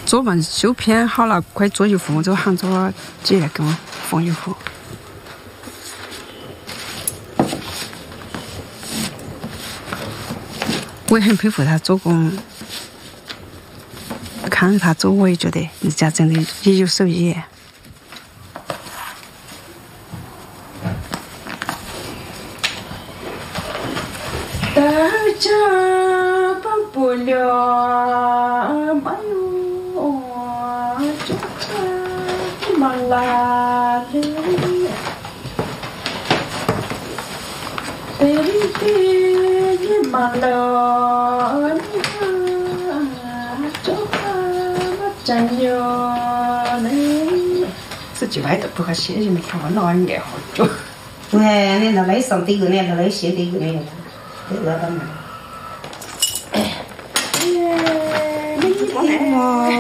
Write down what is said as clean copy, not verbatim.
做完修片好了，快做衣服，我就喊做姐来给我缝衣服。我也很佩服他做工，看着他做，我也觉得人家真的也有手艺。大家帮不了，马路就差马拉的，的马路就差马占有呢。自己外头不和写就没看我老年好久。 对，你那来上这个呢，那来写这个呢，这个干嘛？ 哎呀，你